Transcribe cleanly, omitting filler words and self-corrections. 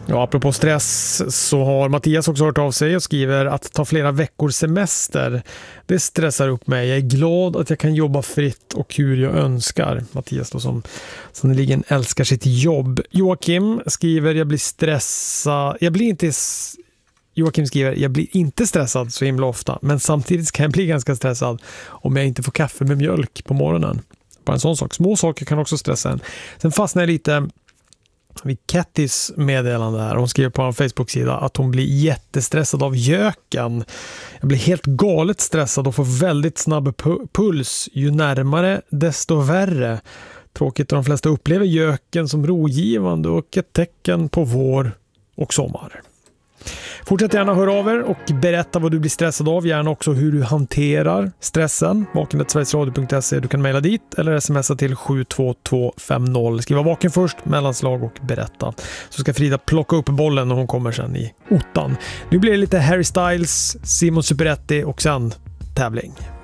Ja, apropå stress så har Mattias också hört av sig och skriver att ta flera veckors semester. Det stressar upp mig. Jag är glad att jag kan jobba fritt och hur jag önskar. Mattias då som sannoliken älskar sitt jobb. Joakim skriver jag blir inte stressad så himla ofta, men samtidigt kan jag bli ganska stressad om jag inte får kaffe med mjölk på morgonen. Bara en sån sak. Små saker kan också stressa en. Sen fastnar jag lite vid Kattys meddelande här. Hon skriver på en Facebook-sida att hon blir jättestressad av göken. Jag blir helt galet stressad och får väldigt snabb puls. Ju närmare desto värre. Tråkigt att de flesta upplever göken som rogivande och ett tecken på vår och sommar. Fortsätt gärna höra av er och berätta vad du blir stressad av. Gärna också hur du hanterar stressen. vaken@sverigesradio.se. Du kan mejla dit eller smsa till 72250. Skriva vaken först, mellanslag och berätta. Så ska Frida plocka upp bollen när hon kommer sen i ottan. Nu blir det lite Harry Styles, Simon Superetti och sen tävling.